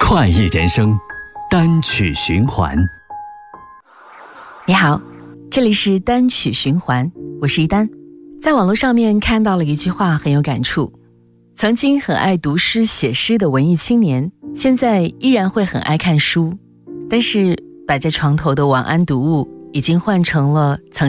快意人生，单曲循环。 你好，这里是单曲循环，我是一丹。在网络上面看到了一句话很有感触，曾经很爱读诗写诗的文艺青年，现在依然会很爱看书，但是摆在床头的晚安读物已经换成了曾